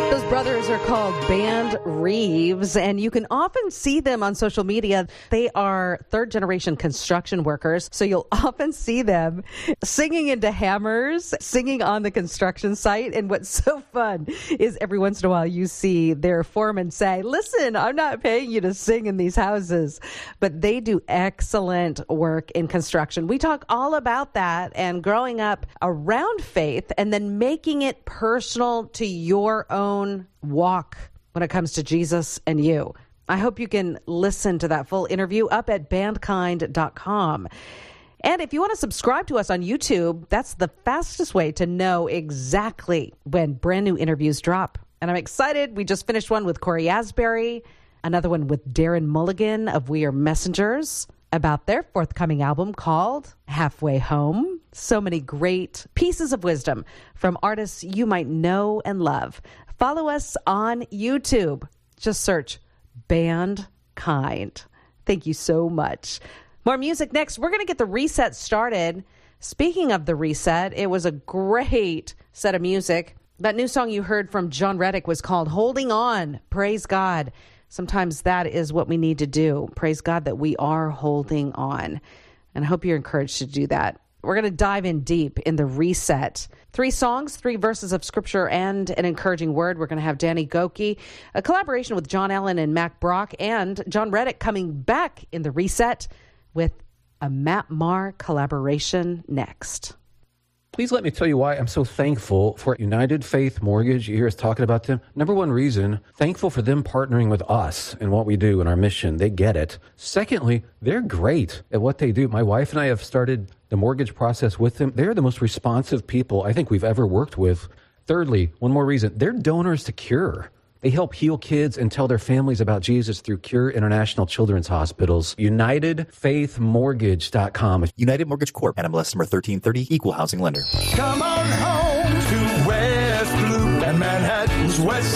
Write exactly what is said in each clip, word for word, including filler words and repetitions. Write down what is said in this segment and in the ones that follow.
Those brothers are called Band Reeves, and you can often see them on social media. They are third-generation construction workers, so you'll often see them singing into hammers, singing on the construction site. And what's so fun is every once in a while you see their foreman say, listen, I'm not paying you to sing in these houses. But they do excellent work in construction. We talk all about that and growing up around faith and then making it personal to your own walk when it comes to Jesus and you. I hope you can listen to that full interview up at bandkind dot com. And if you want to subscribe to us on YouTube, that's the fastest way to know exactly when brand new interviews drop. And I'm excited. We just finished one with Corey Asbury, another one with Darren Mulligan of We Are Messengers about their forthcoming album called Halfway Home. So many great pieces of wisdom from artists you might know and love. Follow us on YouTube. Just search Band Kind. Thank you so much. More music next. We're going to get the reset started. Speaking of the reset, it was a great set of music. That new song you heard from John Reddick was called Holding On. Praise God. Sometimes that is what we need to do. Praise God that we are holding on. And I hope you're encouraged to do that. We're going to dive in deep in the reset. Three songs, three verses of scripture, and an encouraging word. We're going to have Danny Gokey, a collaboration with John Allen and Mac Brock, and John Reddick coming back in the reset with a Matt Maher collaboration next. Please let me tell you why I'm so thankful for United Faith Mortgage. You hear us talking about them. Number one reason, thankful for them partnering with us in what we do and our mission. They get it. Secondly, they're great at what they do. My wife and I have started the mortgage process with them. They're the most responsive people I think we've ever worked with. Thirdly, one more reason, they're donors to Cure. They help heal kids and tell their families about Jesus through Cure International Children's Hospitals. United Faith Mortgage dot com. United Mortgage Corp. N M L S number thirteen thirty, Equal Housing Lender. Come on home to West Loop and Manhattan's West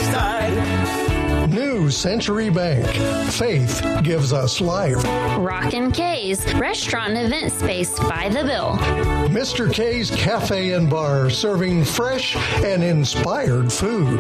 Side. New Century Bank. Faith gives us life. Rockin' K's restaurant and event space by the bill. Mister K's Cafe and Bar, serving fresh and inspired food.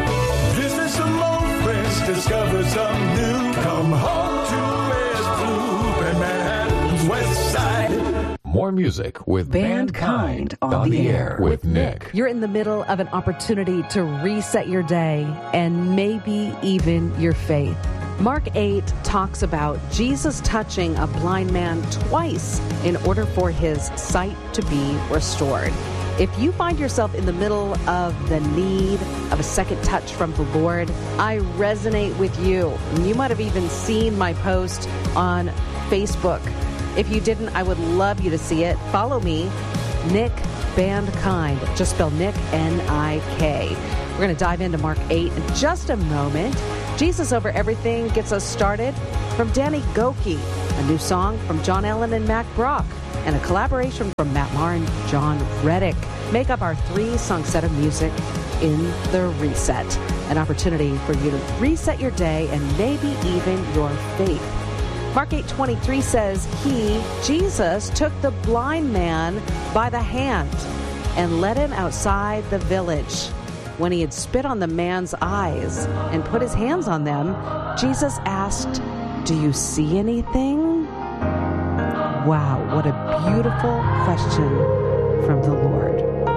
Visit some old friends, discover some new. Come home to West Loop and Manhattan's West Side. More music with Band Band Kind Kind on the air with Nick. You're in the middle of an opportunity to reset your day and maybe even your faith. Mark eight talks about Jesus touching a blind man twice in order for his sight to be restored. If you find yourself in the middle of the need of a second touch from the Lord, I resonate with you. You might have even seen my post on Facebook. If you didn't, I would love you to see it. Follow me, Nick Band Kind. Just spell Nick, N I K. We're going to dive into Mark eight in just a moment. Jesus Over Everything gets us started from Danny Gokey, a new song from John Allen and Mac Brock, and a collaboration from Matt Maher and John Reddick make up our three-song set of music in the reset. An opportunity for you to reset your day and maybe even your faith. Mark eight twenty-three says, He, Jesus, took the blind man by the hand and led him outside the village. When he had spit on the man's eyes and put his hands on them, Jesus asked, Do you see anything? Wow, what a beautiful question from the Lord.